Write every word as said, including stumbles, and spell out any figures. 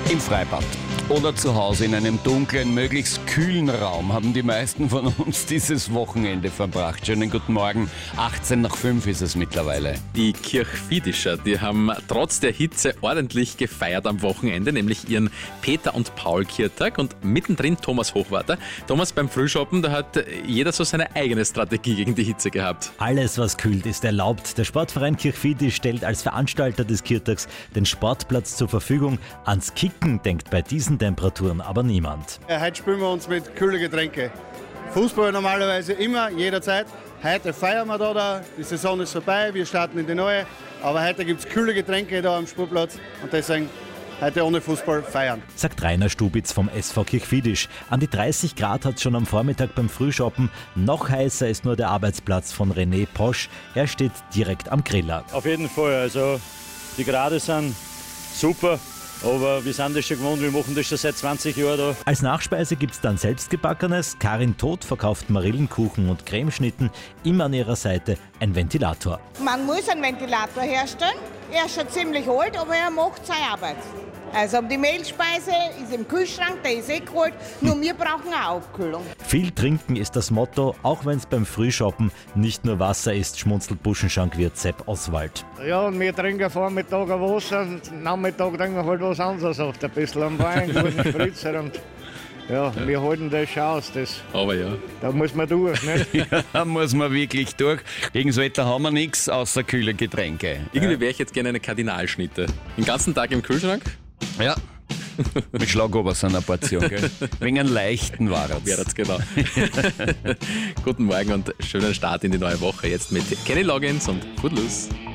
Im Freibad oder zu Hause in einem dunklen, möglichst kühlen Raum haben die meisten von uns dieses Wochenende verbracht. Schönen guten Morgen, achtzehn nach fünf ist es mittlerweile. Die Kirchvidischer, die haben trotz der Hitze ordentlich gefeiert am Wochenende, nämlich ihren Peter- und Paul-Kirchtag und mittendrin Thomas Hochwarter. Thomas, beim Frühschoppen, da hat jeder so seine eigene Strategie gegen die Hitze gehabt. Alles, was kühlt, ist erlaubt. Der Sportverein Kirchvidisch stellt als Veranstalter des Kirchtags den Sportplatz zur Verfügung. Ans Kicken denkt bei diesen Temperaturen aber niemand. Ja, heute spielen wir uns mit kühlen Getränken. Fußball normalerweise immer, jederzeit. Heute feiern wir da, da, die Saison ist vorbei, wir starten in die neue. Aber heute gibt es kühle Getränke da am Sportplatz und deswegen heute ohne Fußball feiern. Sagt Rainer Stubitz vom S V Kirchvidisch. An die dreißig Grad hat es schon am Vormittag beim Frühschoppen. Noch heißer ist nur der Arbeitsplatz von René Posch. Er steht direkt am Griller. Auf jeden Fall, also die Grade sind super. Aber wir sind das schon gewohnt, wir machen das schon seit zwanzig Jahren da. Als Nachspeise gibt es dann selbstgebackenes. Karin Todt verkauft Marillenkuchen und Cremeschnitten. Immer an ihrer Seite ein Ventilator. Man muss einen Ventilator herstellen. Er ist schon ziemlich alt, aber er macht seine Arbeit. Also die Mehlspeise ist im Kühlschrank, der ist eh geholt. Nur wir brauchen auch Abkühlung. Viel trinken ist das Motto, auch wenn es beim Frühschoppen nicht nur Wasser ist, schmunzelt Buschenschank-Wirt Sepp Oswald. Ja, und wir trinken Vormittag ein Wasser und Nachmittag trinken wir halt was anderes. Ein bisschen am Wein, einen guten Spritzer und ja, wir halten das schon aus. Das, Aber ja. Da muss man durch, nicht? Ja, da muss man wirklich durch. Gegen das Wetter haben wir nichts außer kühle Getränke. Irgendwie wäre ich jetzt gerne eine Kardinalschnitte. Den ganzen Tag im Kühlschrank? Ja, mit Schlagobers einer Portion, gell? Wegen einem leichten war es. Wäre das genau. Guten Morgen und schönen Start in die neue Woche. Jetzt mit Kenny Loggins und Footloose.